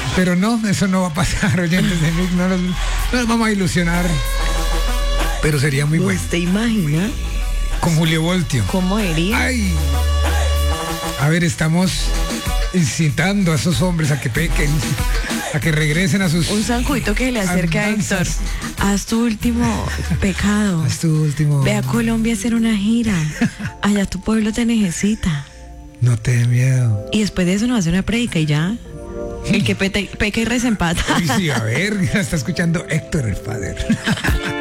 Pero no, eso no va a pasar, oyentes de Mix, no nos vamos a ilusionar. Pero sería muy bueno. ¿Usted imagina Con Julio Voltio. cómo iría? Ay. A ver, estamos incitando a esos hombres a que pequen, a que regresen a sus... Un zancuito que le acerque a Héctor. andanzas. Haz tu último pecado. Es tu último... Ve a Colombia a hacer una gira. Allá tu pueblo te necesita. No te dé miedo. Y después de eso nos hace una prédica y ya. El que peca y reza empata. Ay, sí, a ver, está escuchando Héctor el Father.